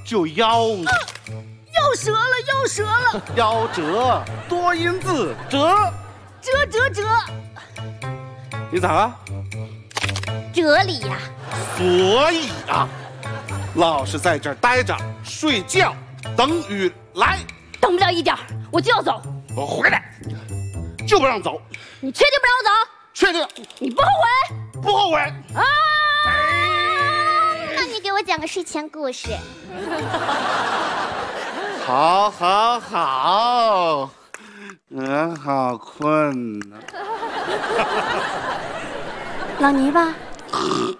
就夭呢。 要折了，要折了！ 夭折，多音字，折。 折， 你咋了？ 哲理呀。 所以啊，老是在这儿待着睡觉，等雨来。 等不了一点儿，我就要走。 我回来，就不让走。 你确定不让我走？ 确定。 你不后悔？ 不后悔。 啊！ 那你给我讲个睡前故事。 好，好困呢。 老泥巴，